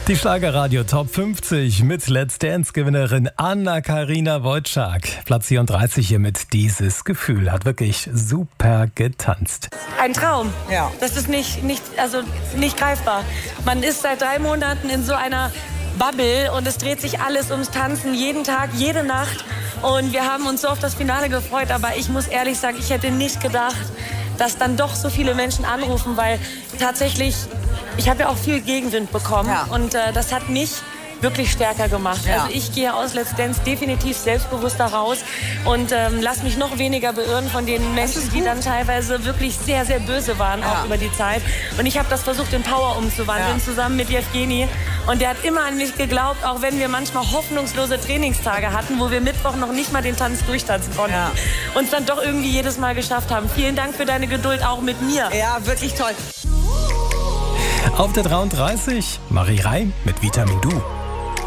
Die Schlagerradio Top 50 mit Let's Dance-Gewinnerin Anna-Karina Wojcik. Platz 34 hier mit Dieses Gefühl. Hat wirklich super getanzt. Ein Traum. Ja. Das ist nicht greifbar. Man ist seit 3 Monaten in so einer Bubble und es dreht sich alles ums Tanzen, jeden Tag, jede Nacht. Und wir haben uns so auf das Finale gefreut, aber ich muss ehrlich sagen, ich hätte nicht gedacht, dass dann doch so viele Menschen anrufen, weil tatsächlich, ich habe ja auch viel Gegenwind bekommen und das hat mich wirklich stärker gemacht. Ja. Also ich gehe aus Let's Dance definitiv selbstbewusster raus und lass mich noch weniger beirren von den Menschen, die dann teilweise wirklich sehr, sehr böse waren, auch über die Zeit. Und ich habe das versucht, in Power umzuwandeln, zusammen mit Jevgeni. Und der hat immer an mich geglaubt, auch wenn wir manchmal hoffnungslose Trainingstage hatten, wo wir Mittwoch noch nicht mal den Tanz durchtanzen konnten. Ja. Und es dann doch irgendwie jedes Mal geschafft haben. Vielen Dank für deine Geduld auch mit mir. Ja, wirklich toll. Auf der 33 Marie Reim mit Vitamin Du.